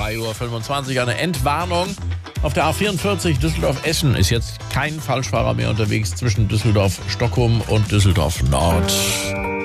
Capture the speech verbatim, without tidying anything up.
drei Uhr fünfundzwanzig eine Entwarnung. Auf der A vierundvierzig Düsseldorf-Essen ist jetzt kein Falschfahrer mehr unterwegs zwischen Düsseldorf-Stockholm und Düsseldorf-Nord.